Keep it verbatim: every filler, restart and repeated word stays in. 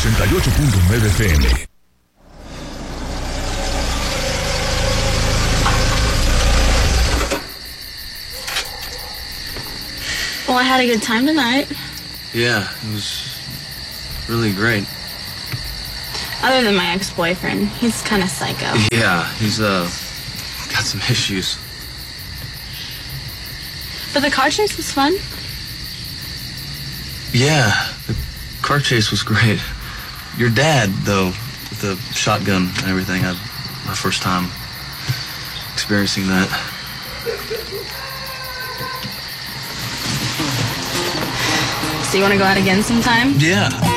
sesenta y ocho punto nueve F M. Well, I had a good time tonight. Yeah, it was really great. Other than my ex-boyfriend. He's kind of psycho. Yeah, he's, uh, got some issues. But the car chase was fun. Yeah, the car chase was great. Your dad, though, with the shotgun and everything, I, my first time experiencing that. So you want to go out again sometime? Yeah.